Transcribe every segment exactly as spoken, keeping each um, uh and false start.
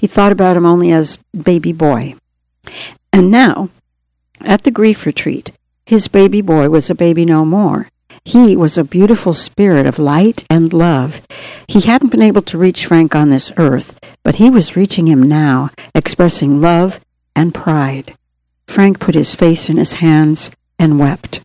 He thought about him only as baby boy. And now, at the grief retreat, his baby boy was a baby no more. He was a beautiful spirit of light and love. He hadn't been able to reach Frank on this earth, but he was reaching him now, expressing love and pride. Frank put his face in his hands and wept.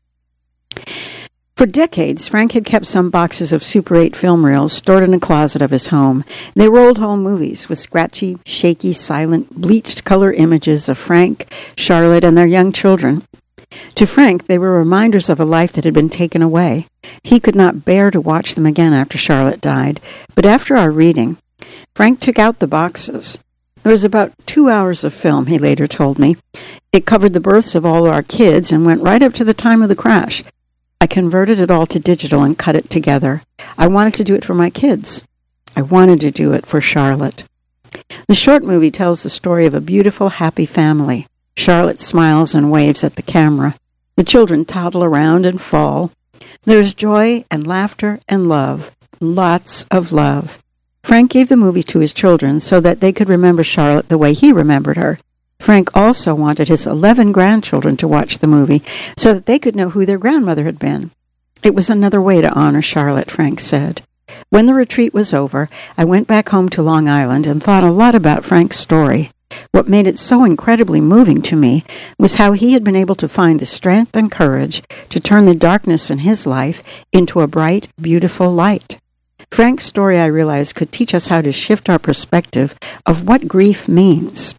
For decades, Frank had kept some boxes of Super eight film reels stored in a closet of his home. They were old home movies with scratchy, shaky, silent, bleached color images of Frank, Charlotte, and their young children. To Frank, they were reminders of a life that had been taken away. He could not bear to watch them again after Charlotte died, but after our reading, Frank took out the boxes. There was about two hours of film, he later told me. It covered the births of all our kids and went right up to the time of the crash. I converted it all to digital and cut it together. I wanted to do it for my kids. I wanted to do it for Charlotte. The short movie tells the story of a beautiful, happy family. Charlotte smiles and waves at the camera. The children toddle around and fall. There's joy and laughter and love. Lots of love. Frank gave the movie to his children so that they could remember Charlotte the way he remembered her. Frank also wanted his eleven grandchildren to watch the movie so that they could know who their grandmother had been. It was another way to honor Charlotte, Frank said. When the retreat was over, I went back home to Long Island and thought a lot about Frank's story. What made it so incredibly moving to me was how he had been able to find the strength and courage to turn the darkness in his life into a bright, beautiful light. Frank's story, I realized, could teach us how to shift our perspective of what grief means.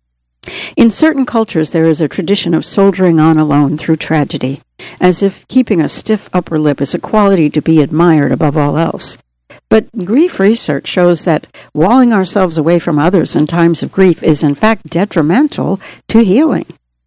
In certain cultures, there is a tradition of soldiering on alone through tragedy, as if keeping a stiff upper lip is a quality to be admired above all else. But grief research shows that walling ourselves away from others in times of grief is in fact detrimental to healing.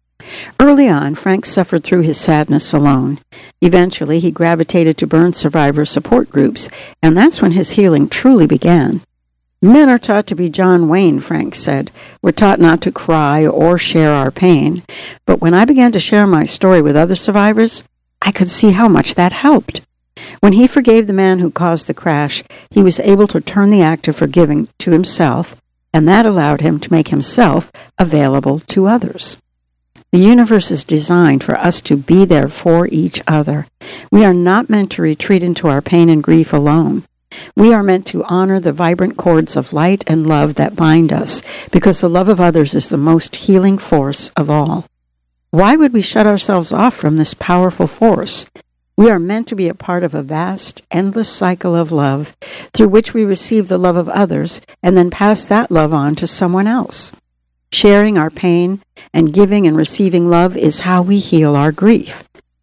Early on, Frank suffered through his sadness alone. Eventually, he gravitated to burn survivor support groups, and that's when his healing truly began. Men are taught to be John Wayne, Frank said. We're taught not to cry or share our pain. But when I began to share my story with other survivors, I could see how much that helped. When he forgave the man who caused the crash, he was able to turn the act of forgiving to himself, and that allowed him to make himself available to others. The universe is designed for us to be there for each other. We are not meant to retreat into our pain and grief alone. We are meant to honor the vibrant cords of light and love that bind us, because the love of others is the most healing force of all. Why would we shut ourselves off from this powerful force? We are meant to be a part of a vast, endless cycle of love, through which we receive the love of others and then pass that love on to someone else. Sharing our pain and giving and receiving love is how we heal our grief.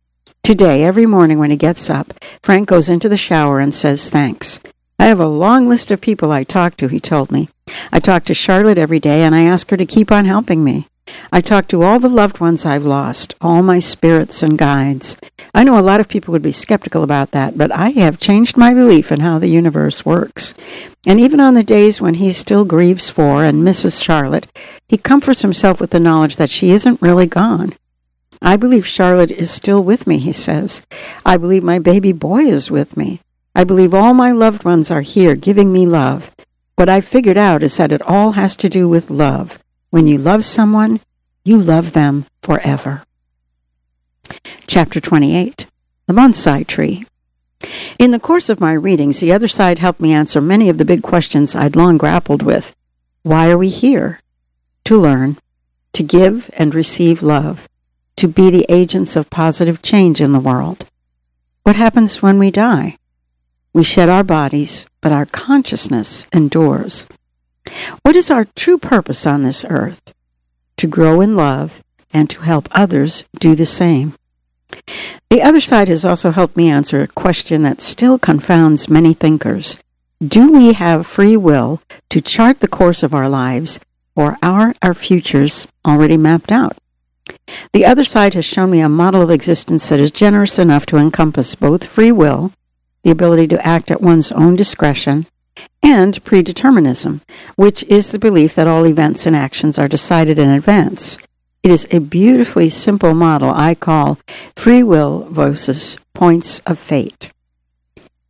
Today, every morning when he gets up, Frank goes into the shower and says thanks. I have a long list of people I talk to, he told me. I talk to Charlotte every day, and I ask her to keep on helping me. I talk to all the loved ones I've lost, all my spirits and guides. I know a lot of people would be skeptical about that, but I have changed my belief in how the universe works. And even on the days when he still grieves for and misses Charlotte, he comforts himself with the knowledge that she isn't really gone. I believe Charlotte is still with me, he says. I believe my baby boy is with me. I believe all my loved ones are here giving me love. What I've figured out is that it all has to do with love. When you love someone, you love them forever. Chapter twenty-eight, The Bonsai Tree. In the course of my readings, the other side helped me answer many of the big questions I'd long grappled with. Why are we here? To learn, to give and receive love, to be the agents of positive change in the world. What happens when we die? We shed our bodies, but our consciousness endures. What is our true purpose on this earth? To grow in love and to help others do the same. The other side has also helped me answer a question that still confounds many thinkers. Do we have free will to chart the course of our lives, or are our futures already mapped out? The other side has shown me a model of existence that is generous enough to encompass both free will, the ability to act at one's own discretion, and predeterminism, which is the belief that all events and actions are decided in advance. It is a beautifully simple model I call free will versus points of fate.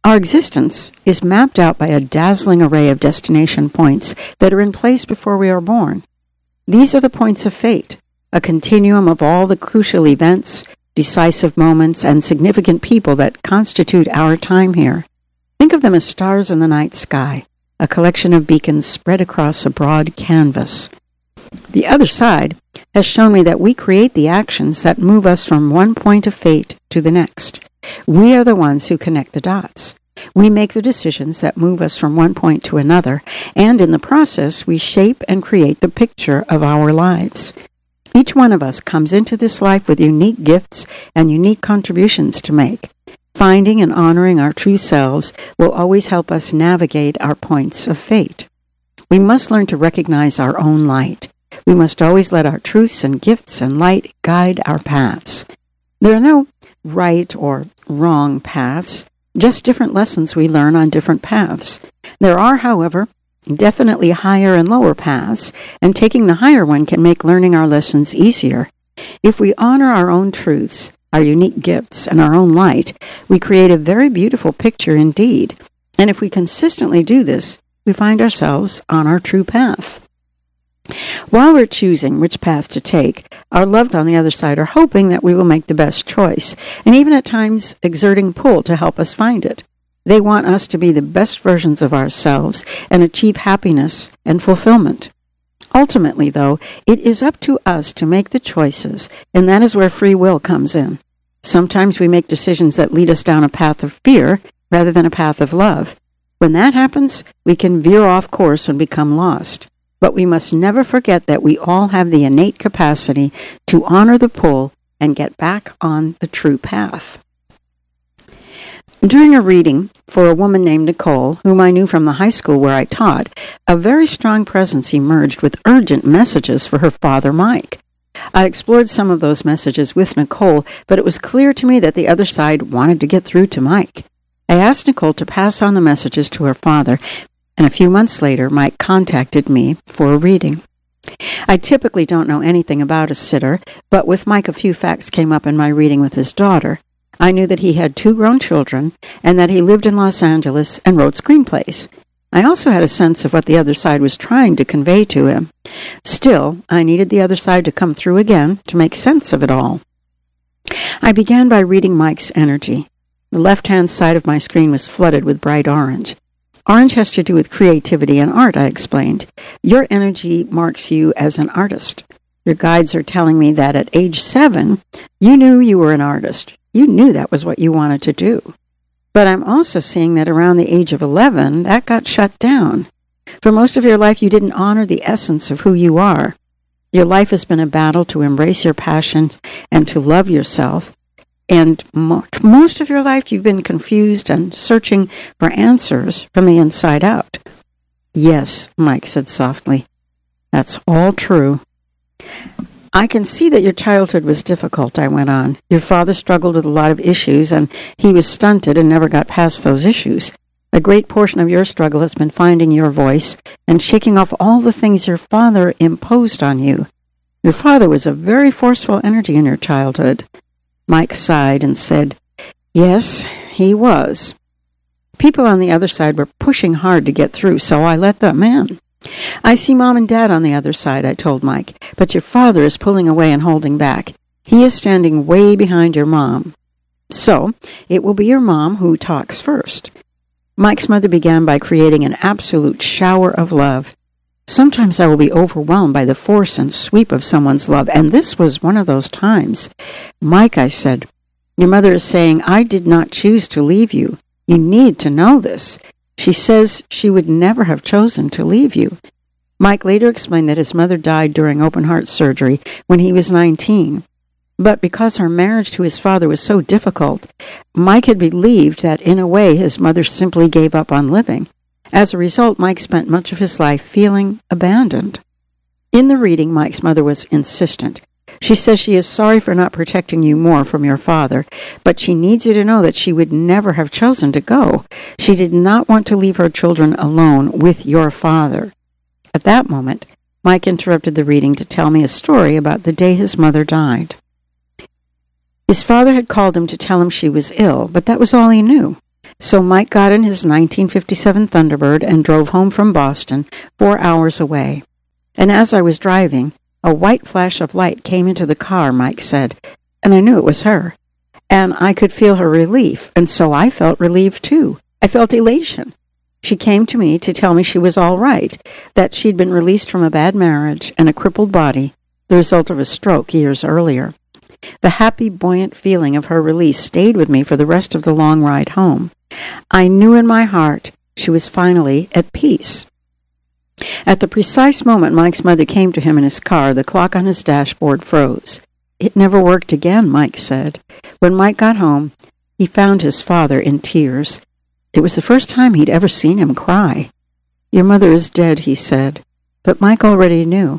Our existence is mapped out by a dazzling array of destination points that are in place before we are born. These are the points of fate, a continuum of all the crucial events, decisive moments, and significant people that constitute our time here. Think of them as stars in the night sky, a collection of beacons spread across a broad canvas. The other side has shown me that we create the actions that move us from one point of fate to the next. We are the ones who connect the dots. We make the decisions that move us from one point to another, and in the process, we shape and create the picture of our lives. Each one of us comes into this life with unique gifts and unique contributions to make. Finding and honoring our true selves will always help us navigate our points of fate. We must learn to recognize our own light. We must always let our truths and gifts and light guide our paths. There are no right or wrong paths, just different lessons we learn on different paths. There are, however, definitely higher and lower paths, and taking the higher one can make learning our lessons easier. If we honor our own truths, our unique gifts, and our own light, we create a very beautiful picture indeed. And if we consistently do this, we find ourselves on our true path. While we're choosing which path to take, our loved on the other side are hoping that we will make the best choice, and even at times exerting pull to help us find it. They want us to be the best versions of ourselves and achieve happiness and fulfillment. Ultimately, though, it is up to us to make the choices, and that is where free will comes in. Sometimes we make decisions that lead us down a path of fear rather than a path of love. When that happens, we can veer off course and become lost. But we must never forget that we all have the innate capacity to honor the pull and get back on the true path. During a reading for a woman named Nicole, whom I knew from the high school where I taught, a very strong presence emerged with urgent messages for her father, Mike. I explored some of those messages with Nicole, but it was clear to me that the other side wanted to get through to Mike. I asked Nicole to pass on the messages to her father, and a few months later, Mike contacted me for a reading. I typically don't know anything about a sitter, but with Mike a few facts came up in my reading with his daughter. I knew that he had two grown children, and that he lived in Los Angeles and wrote screenplays. I also had a sense of what the other side was trying to convey to him. Still, I needed the other side to come through again to make sense of it all. I began by reading Mike's energy. The left-hand side of my screen was flooded with bright orange. Orange has to do with creativity and art, I explained. Your energy marks you as an artist. Your guides are telling me that at age seven, you knew you were an artist. You knew that was what you wanted to do. But I'm also seeing that around the age of eleven, that got shut down. For most of your life, you didn't honor the essence of who you are. Your life has been a battle to embrace your passions and to love yourself. And mo- most of your life, you've been confused and searching for answers from the inside out. Yes, Mike said softly. That's all true. I can see that your childhood was difficult, I went on. Your father struggled with a lot of issues, and he was stunted and never got past those issues. A great portion of your struggle has been finding your voice and shaking off all the things your father imposed on you. Your father was a very forceful energy in your childhood. Mike sighed and said, Yes, he was. People on the other side were pushing hard to get through, so I let them in. I see Mom and Dad on the other side, I told Mike, but your father is pulling away and holding back. He is standing way behind your mom. So, it will be your mom who talks first. Mike's mother began by creating an absolute shower of love. Sometimes I will be overwhelmed by the force and sweep of someone's love, and this was one of those times. Mike, I said, your mother is saying, I did not choose to leave you. You need to know this. She says she would never have chosen to leave you. Mike later explained that his mother died during open-heart surgery when he was nineteen. But because her marriage to his father was so difficult, Mike had believed that in a way his mother simply gave up on living. As a result, Mike spent much of his life feeling abandoned. In the reading, Mike's mother was insistent. She says she is sorry for not protecting you more from your father, but she needs you to know that she would never have chosen to go. She did not want to leave her children alone with your father. At that moment, Mike interrupted the reading to tell me a story about the day his mother died. His father had called him to tell him she was ill, but that was all he knew. So Mike got in his nineteen fifty-seven Thunderbird and drove home from Boston, four hours away. And as I was driving, a white flash of light came into the car, Mike said, and I knew it was her. And I could feel her relief, and so I felt relieved too. I felt elation. She came to me to tell me she was all right, that she'd been released from a bad marriage and a crippled body, the result of a stroke years earlier. The happy, buoyant feeling of her release stayed with me for the rest of the long ride home. I knew in my heart she was finally at peace. At the precise moment Mike's mother came to him in his car, the clock on his dashboard froze. It never worked again, Mike said. When Mike got home, he found his father in tears. It was the first time he'd ever seen him cry. "Your mother is dead," he said, but Mike already knew.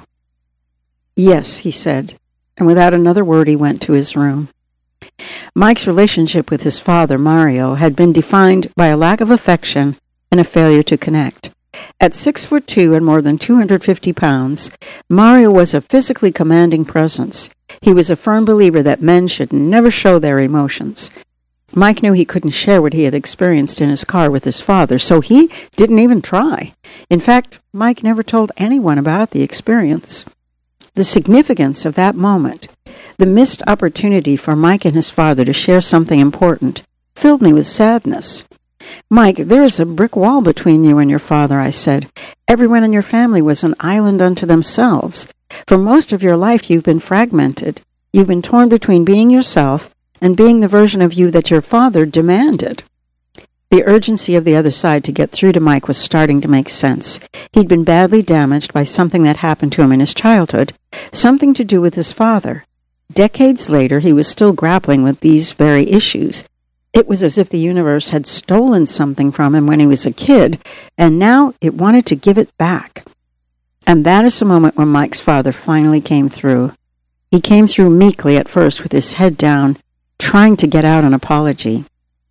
"Yes," he said, and without another word he went to his room. Mike's relationship with his father, Mario, had been defined by a lack of affection and a failure to connect. At six foot two and more than two hundred fifty pounds, Mario was a physically commanding presence. He was a firm believer that men should never show their emotions. Mike knew he couldn't share what he had experienced in his car with his father, so he didn't even try. In fact, Mike never told anyone about the experience. The significance of that moment, the missed opportunity for Mike and his father to share something important, filled me with sadness. "Mike, there is a brick wall between you and your father," I said. "Everyone in your family was an island unto themselves. For most of your life you've been fragmented. You've been torn between being yourself and being the version of you that your father demanded." The urgency of the other side to get through to Mike was starting to make sense. He'd been badly damaged by something that happened to him in his childhood, something to do with his father. Decades later, he was still grappling with these very issues. It was as if the universe had stolen something from him when he was a kid, and now it wanted to give it back. And that is the moment when Mike's father finally came through. He came through meekly at first with his head down, trying to get out an apology.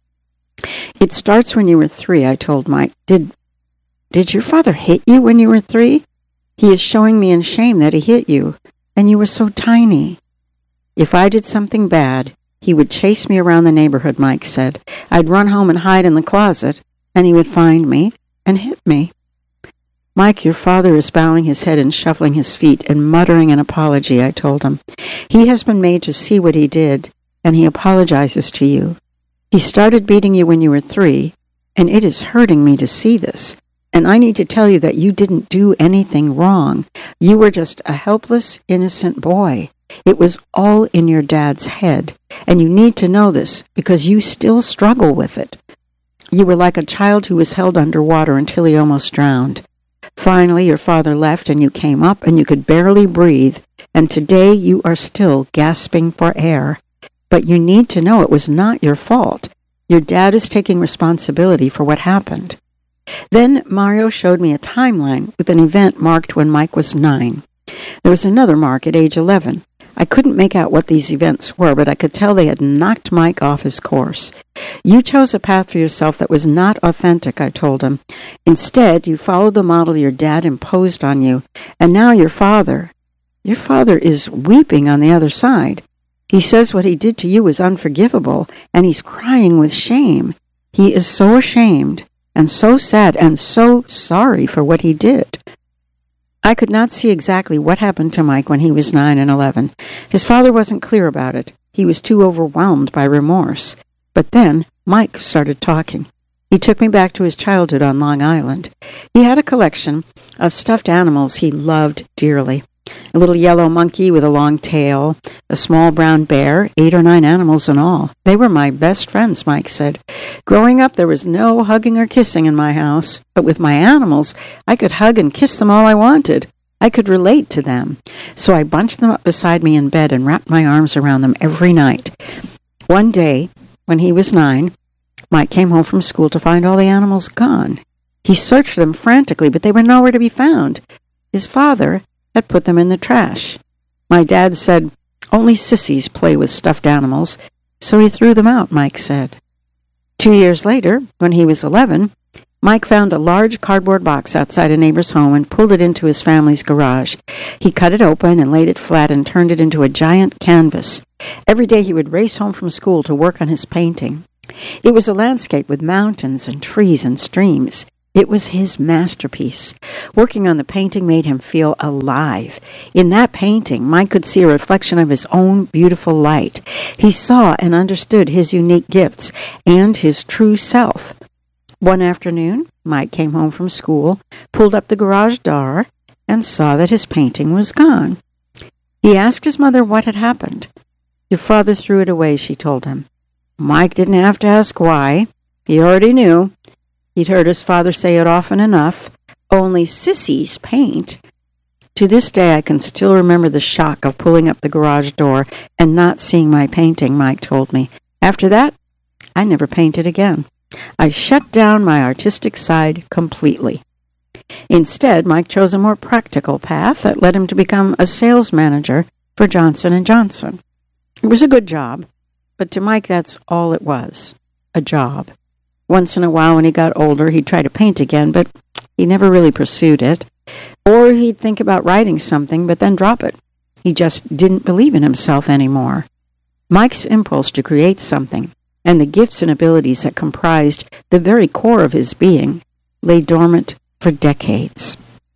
"It starts when you were three," I told Mike. Did did your father hit you when you were three? He is showing me in shame that he hit you, and you were so tiny. If I did something bad, he would chase me around the neighborhood, Mike said. I'd run home and hide in the closet, and he would find me and hit me. "Mike, your father is bowing his head and shuffling his feet and muttering an apology," I told him. "He has been made to see what he did, and he apologizes to you. He started beating you when you were three, and it is hurting me to see this. And I need to tell you that you didn't do anything wrong. You were just a helpless, innocent boy. It was all in your dad's head, and you need to know this because you still struggle with it. You were like a child who was held underwater until he almost drowned. Finally, your father left and you came up and you could barely breathe, and today you are still gasping for air. But you need to know it was not your fault. Your dad is taking responsibility for what happened." Then Mario showed me a timeline with an event marked when Mike was nine. There was another mark at age eleven. I couldn't make out what these events were, but I could tell they had knocked Mike off his course. "You chose a path for yourself that was not authentic," I told him. "Instead, you followed the model your dad imposed on you, and now your father, your father is weeping on the other side. He says what he did to you is unforgivable, and he's crying with shame. He is so ashamed and so sad and so sorry for what he did." I could not see exactly what happened to Mike when he was nine and eleven. His father wasn't clear about it. He was too overwhelmed by remorse. But then Mike started talking. He took me back to his childhood on Long Island. He had a collection of stuffed animals he loved dearly. A little yellow monkey with a long tail, a small brown bear, eight or nine animals in all. They were my best friends, Mike said. Growing up, there was no hugging or kissing in my house, but with my animals, I could hug and kiss them all I wanted. I could relate to them. So I bunched them up beside me in bed and wrapped my arms around them every night. One day, when he was nine, Mike came home from school to find all the animals gone. He searched for them frantically, but they were nowhere to be found. His father had put them in the trash. My dad said, "Only sissies play with stuffed animals," so he threw them out, Mike said. Two years later, when he was eleven, Mike found a large cardboard box outside a neighbor's home and pulled it into his family's garage. He cut it open and laid it flat and turned it into a giant canvas. Every day he would race home from school to work on his painting. It was a landscape with mountains and trees and streams. It was his masterpiece. Working on the painting made him feel alive. In that painting, Mike could see a reflection of his own beautiful light. He saw and understood his unique gifts and his true self. One afternoon, Mike came home from school, pulled up the garage door, and saw that his painting was gone. He asked his mother what had happened. Your father threw it away, she told him. Mike didn't have to ask why. He already knew. He'd heard his father say it often enough. Only Sissy's paint. To this day, I can still remember the shock of pulling up the garage door and not seeing my painting, Mike told me. After that, I never painted again. I shut down my artistic side completely. Instead, Mike chose a more practical path that led him to become a sales manager for Johnson and Johnson. It was a good job, but to Mike, that's all it was, a job. Once in a while, when he got older, he'd try to paint again, but he never really pursued it. Or he'd think about writing something, but then drop it. He just didn't believe in himself anymore. Mike's impulse to create something, and the gifts and abilities that comprised the very core of his being, lay dormant for decades.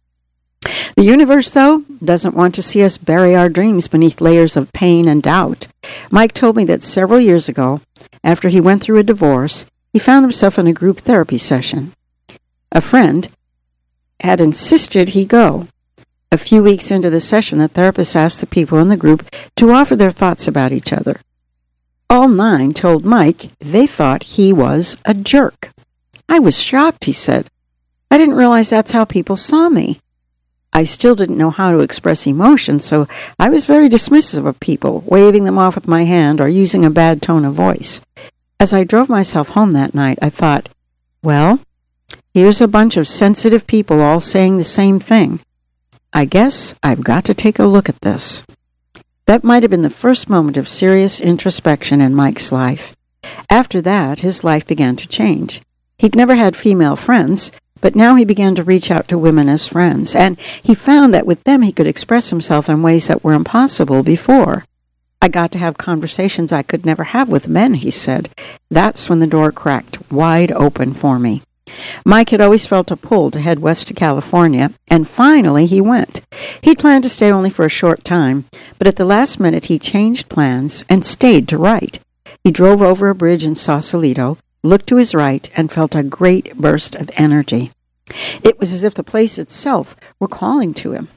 The universe, though, doesn't want to see us bury our dreams beneath layers of pain and doubt. Mike told me that several years ago, after he went through a divorce, he found himself in a group therapy session. A friend had insisted he go. A few weeks into the session, the therapist asked the people in the group to offer their thoughts about each other. All nine told Mike they thought he was a jerk. I was shocked, he said. I didn't realize that's how people saw me. I still didn't know how to express emotion, so I was very dismissive of people, waving them off with my hand or using a bad tone of voice. As I drove myself home that night, I thought, well, here's a bunch of sensitive people all saying the same thing. I guess I've got to take a look at this. That might have been the first moment of serious introspection in Mike's life. After that, his life began to change. He'd never had female friends, but now he began to reach out to women as friends, and he found that with them he could express himself in ways that were impossible before. I got to have conversations I could never have with men, he said. That's when the door cracked wide open for me. Mike had always felt a pull to head west to California, and finally he went. He'd planned to stay only for a short time, but at the last minute he changed plans and stayed to write. He drove over a bridge in Sausalito, looked to his right, and felt a great burst of energy. It was as if the place itself were calling to him.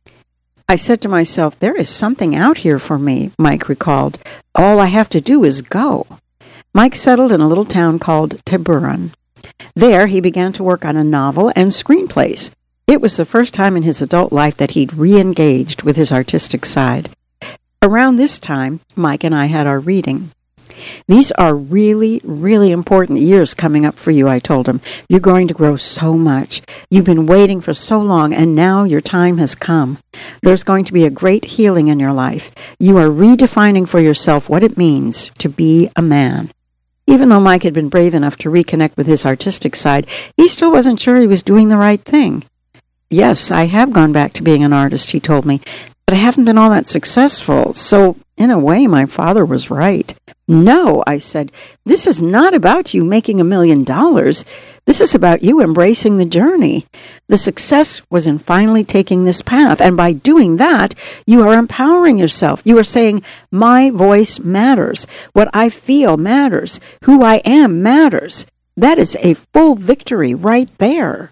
I said to myself, there is something out here for me, Mike recalled. All I have to do is go. Mike settled in a little town called Tiburon. There he began to work on a novel and screenplays. It was the first time in his adult life that he'd re-engaged with his artistic side. Around this time, Mike and I had our reading. These are really, really important years coming up for you, I told him. You're going to grow so much. You've been waiting for so long, and now your time has come. There's going to be a great healing in your life. You are redefining for yourself what it means to be a man. Even though Mike had been brave enough to reconnect with his artistic side, he still wasn't sure he was doing the right thing. Yes, I have gone back to being an artist, he told me, but I haven't been all that successful, so in a way my father was right. No, I said, this is not about you making a million dollars. This is about you embracing the journey. The success was in finally taking this path, and by doing that, you are empowering yourself. You are saying, my voice matters. What I feel matters. Who I am matters. That is a full victory right there.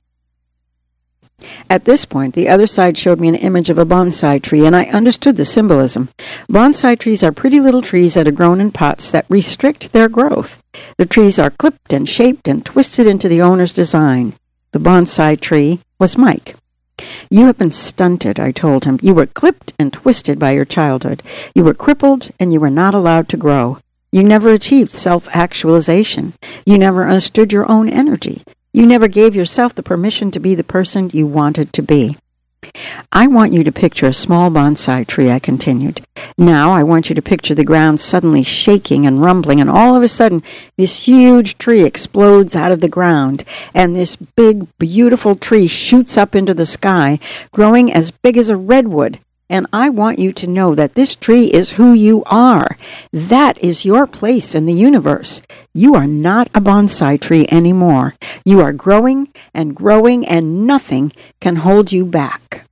At this point, the other side showed me an image of a bonsai tree, and I understood the symbolism. Bonsai trees are pretty little trees that are grown in pots that restrict their growth. The trees are clipped and shaped and twisted into the owner's design. The bonsai tree was Mike. You have been stunted, I told him. You were clipped and twisted by your childhood. You were crippled, and you were not allowed to grow. You never achieved self-actualization. You never understood your own energy. You never gave yourself the permission to be the person you wanted to be. I want you to picture a small bonsai tree, I continued. Now I want you to picture the ground suddenly shaking and rumbling, and all of a sudden this huge tree explodes out of the ground, and this big, beautiful tree shoots up into the sky, growing as big as a redwood, And I want you to know that this tree is who you are. That is your place in the universe. You are not a bonsai tree anymore. You are growing and growing, and nothing can hold you back.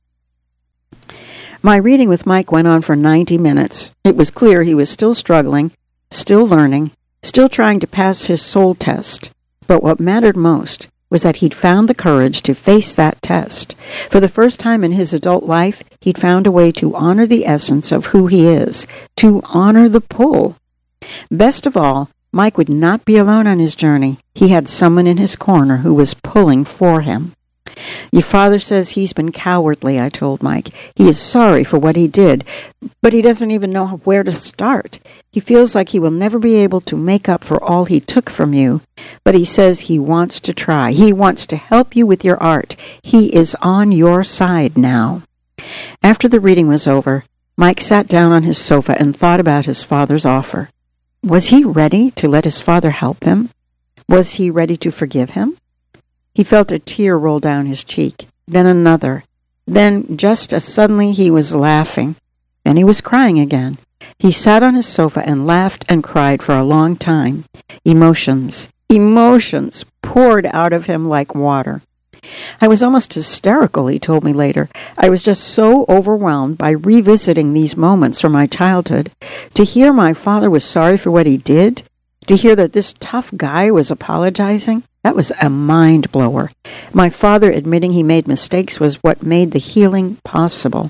My reading with Mike went on for ninety minutes. It was clear he was still struggling, still learning, still trying to pass his soul test. But what mattered most was that he'd found the courage to face that test. For the first time in his adult life, he'd found a way to honor the essence of who he is, to honor the pull. Best of all, Mike would not be alone on his journey. He had someone in his corner who was pulling for him. Your father says he's been cowardly, I told Mike. He is sorry for what he did, but he doesn't even know where to start. He feels like he will never be able to make up for all he took from you, but he says he wants to try. He wants to help you with your art. He is on your side now. After the reading was over, Mike sat down on his sofa and thought about his father's offer. Was he ready to let his father help him? Was he ready to forgive him? He felt a tear roll down his cheek, then another. Then, just as suddenly, he was laughing. Then he was crying again. He sat on his sofa and laughed and cried for a long time. Emotions, emotions poured out of him like water. I was almost hysterical, he told me later. I was just so overwhelmed by revisiting these moments from my childhood. To hear my father was sorry for what he did, to hear that this tough guy was apologizing, that was a mind-blower. My father admitting he made mistakes was what made the healing possible.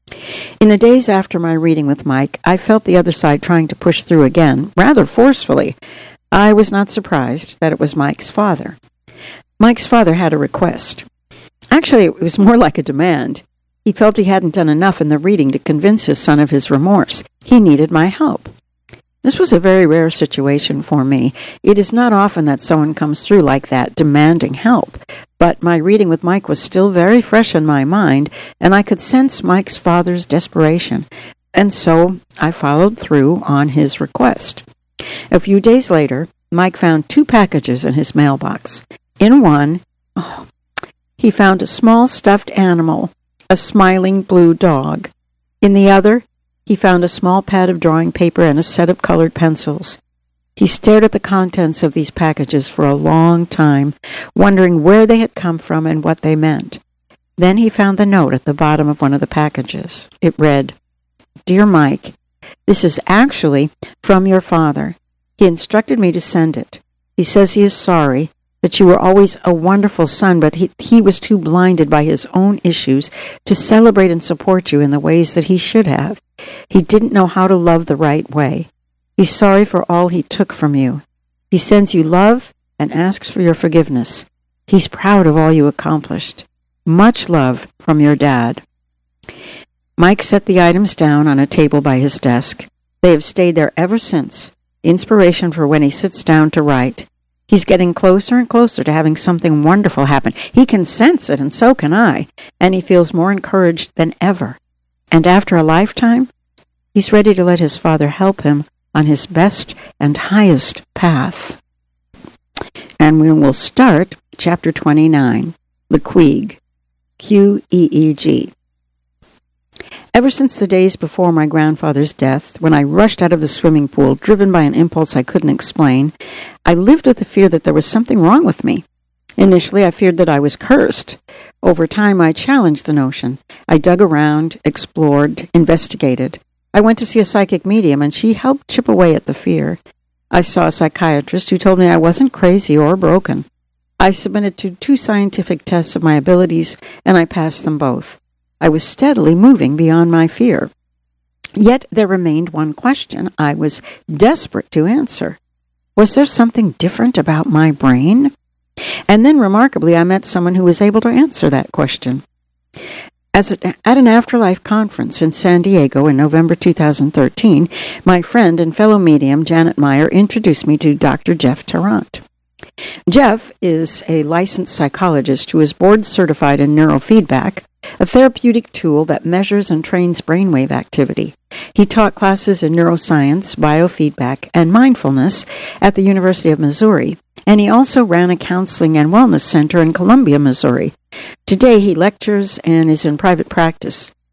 In the days after my reading with Mike, I felt the other side trying to push through again, rather forcefully. I was not surprised that it was Mike's father. Mike's father had a request. Actually, it was more like a demand. He felt he hadn't done enough in the reading to convince his son of his remorse. He needed my help. This was a very rare situation for me. It is not often that someone comes through like that, demanding help. But my reading with Mike was still very fresh in my mind, and I could sense Mike's father's desperation. And so I followed through on his request. A few days later, Mike found two packages in his mailbox. In one, oh, he found a small stuffed animal, a smiling blue dog. In the other, he found a small pad of drawing paper and a set of colored pencils. He stared at the contents of these packages for a long time, wondering where they had come from and what they meant. Then he found the note at the bottom of one of the packages. It read, "Dear Mike, this is actually from your father. He instructed me to send it. He says he is sorry, that you were always a wonderful son, but he, he was too blinded by his own issues to celebrate and support you in the ways that he should have. He didn't know how to love the right way. He's sorry for all he took from you. He sends you love and asks for your forgiveness. He's proud of all you accomplished. Much love from your dad." Mike set the items down on a table by his desk. They have stayed there ever since, inspiration for when he sits down to write. He's getting closer and closer to having something wonderful happen. He can sense it, and so can I, and he feels more encouraged than ever. And after a lifetime, he's ready to let his father help him on his best and highest path. And we will start chapter twenty-nine, the Queeg, Q E E G. Ever since the days before my grandfather's death, when I rushed out of the swimming pool, driven by an impulse I couldn't explain, I lived with the fear that there was something wrong with me. Initially, I feared that I was cursed. Over time, I challenged the notion. I dug around, explored, investigated. I went to see a psychic medium, and she helped chip away at the fear. I saw a psychiatrist who told me I wasn't crazy or broken. I submitted to two scientific tests of my abilities, and I passed them both. I was steadily moving beyond my fear. Yet there remained one question I was desperate to answer. Was there something different about my brain? And then, remarkably, I met someone who was able to answer that question. As a, at an afterlife conference in San Diego in November two thousand thirteen, my friend and fellow medium Janet Meyer introduced me to Doctor Jeff Tarrant. Jeff is a licensed psychologist who is board-certified in neurofeedback, a therapeutic tool that measures and trains brainwave activity. He taught classes in neuroscience, biofeedback, and mindfulness at the University of Missouri, and he also ran a counseling and wellness center in Columbia, Missouri. Today he lectures and is in private practice.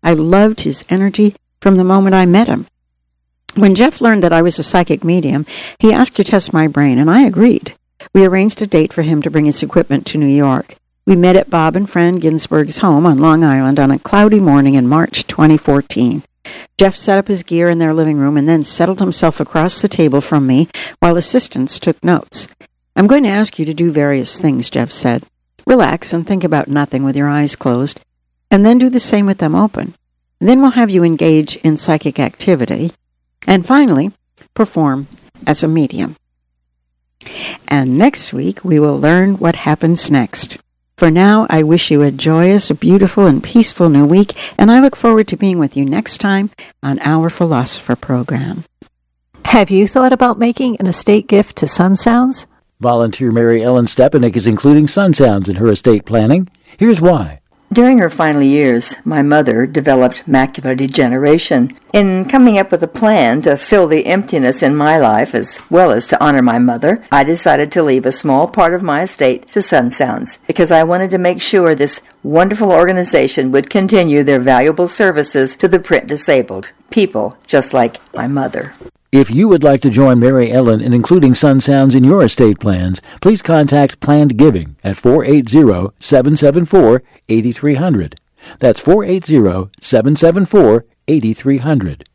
I loved his energy from the moment I met him. When Jeff learned that I was a psychic medium, he asked to test my brain, and I agreed. We arranged a date for him to bring his equipment to New York. We met at Bob and Fran Ginsberg's home on Long Island on a cloudy morning in March twenty fourteen. Jeff set up his gear in their living room and then settled himself across the table from me while assistants took notes. "I'm going to ask you to do various things," Jeff said. "Relax and think about nothing with your eyes closed, and then do the same with them open. Then we'll have you engage in psychic activity, and finally, perform as a medium." And next week, we will learn what happens next. For now, I wish you a joyous, beautiful, and peaceful new week, and I look forward to being with you next time on Our Philosopher program. Have you thought about making an estate gift to Sun Sounds? Volunteer Mary Ellen Stepanek is including Sun Sounds in her estate planning. Here's why. During her final years, my mother developed macular degeneration. In coming up with a plan to fill the emptiness in my life as well as to honor my mother, I decided to leave a small part of my estate to Sun Sounds because I wanted to make sure this wonderful organization would continue their valuable services to the print disabled, people just like my mother. If you would like to join Mary Ellen in including Sun Sounds in your estate plans, please contact Planned Giving at four eight zero, seven seven four, eight three zero zero. That's four eight zero, seven seven four, eight three zero zero.